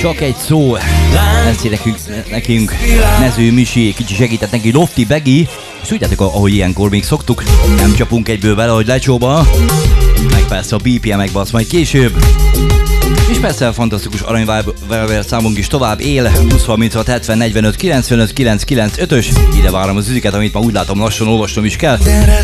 Csak egy szó. Ezt nekünk Nező Misi, kicsi segített neki Lofty Begi. És tudjátok, ahogy ilyenkor még szoktuk, nem csapunk egyből bele, hogy lecsóba. Meg persze a BPM-ekbe azt majd később. És persze a fantasztikus aranyvelver számunk is tovább él. 2036 70 45 95 995-ös. Ide várom az üziket, amit már úgy látom lassan olvasnom is kell.